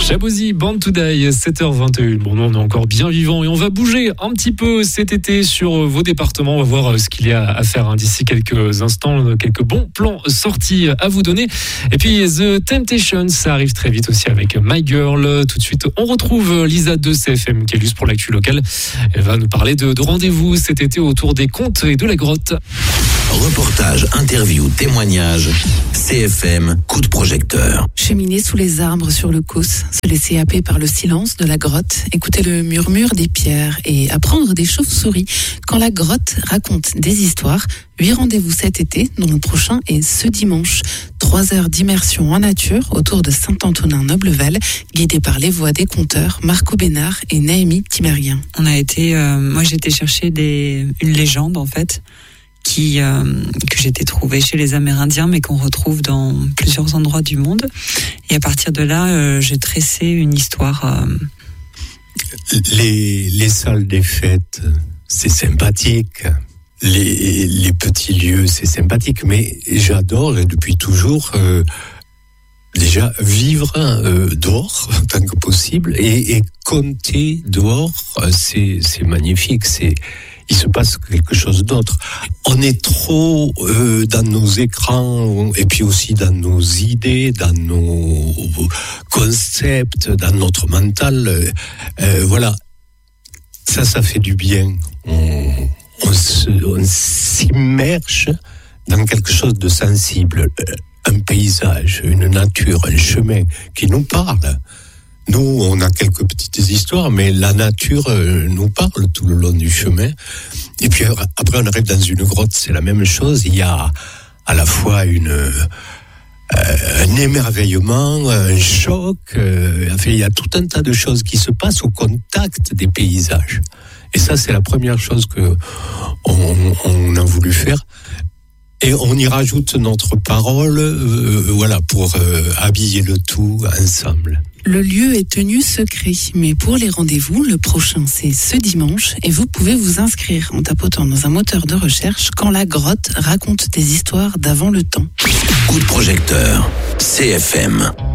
Shabozy, Born to Die, 7h21. Bon, nous, on est encore bien vivants et on va bouger un petit peu cet été sur vos départements. On va voir ce qu'il y a à faire d'ici quelques instants, quelques bons plans sortis à vous donner. Et puis, The Temptations, ça arrive très vite aussi avec My Girl. Tout de suite, on retrouve Lisa de CFM qui est juste pour l'actu locale. Elle va nous parler de rendez-vous cet été autour des contes et de la grotte. Reportage, interview, témoignage, CFM, coup de projecteur. Cheminer sous les arbres sur le Causse, se laisser happer par le silence de la grotte, écouter le murmure des pierres et apprendre des chauves-souris quand la grotte raconte des histoires. 8 rendez-vous cet été, dont le prochain est ce dimanche. 3 heures d'immersion en nature autour de Saint-Antonin-Noblevel, guidés par les voix des conteurs Marco Bénard et Naomi Timerien. On a été, moi j'ai été chercher une légende en fait, que j'étais trouvée chez les Amérindiens, mais qu'on retrouve dans plusieurs endroits du monde. Et à partir de là, j'ai tressé une histoire. Les salles des fêtes, c'est sympathique. Les petits lieux, c'est sympathique. Mais j'adore, depuis toujours, déjà vivre dehors tant que possible et compter dehors, c'est magnifique. Il se passe quelque chose d'autre. On est trop dans nos écrans et puis aussi dans nos idées, dans nos concepts, dans notre mental. Voilà, ça fait du bien. On s'immerge dans quelque chose de sensible, un paysage, une nature, un chemin qui nous parle. Nous, on a quelques petites histoires, mais la nature nous parle tout le long du chemin. Et puis après, on arrive dans une grotte, c'est la même chose. Il y a à la fois un émerveillement, un choc. Enfin, il y a tout un tas de choses qui se passent au contact des paysages. Et ça, c'est la première chose que on a voulu faire. Et on y rajoute notre parole, voilà, pour habiller le tout ensemble. Le lieu est tenu secret, mais pour les rendez-vous, le prochain c'est ce dimanche et vous pouvez vous inscrire en tapotant dans un moteur de recherche quand la grotte raconte des histoires d'avant le temps. Coup de projecteur, CFM.